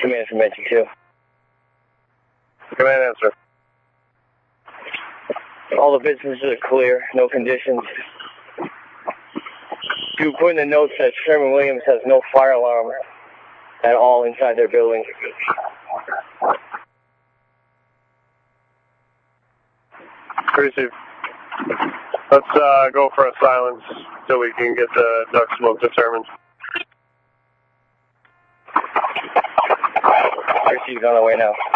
Command from Mention 2. Command answer. All the businesses are clear, no conditions. You put in the notes that Sherwin-Williams has no fire alarm at all inside their building. Receive. Let's go for a silence till we can get the duct smoke determined. Received on the way now.